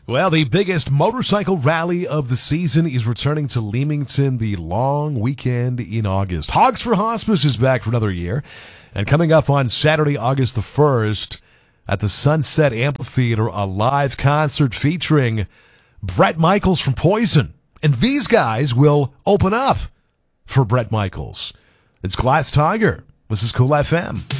Well, the biggest motorcycle rally of the season is returning to Leamington the long weekend in August. Hogs for Hospice is back for another year. And coming up on Saturday, August the 1st, at the Sunset Amphitheater, a live concert featuring Bret Michaels from Poison. And these guys will open up for Bret Michaels. It's Glass Tiger. This is Cool FM.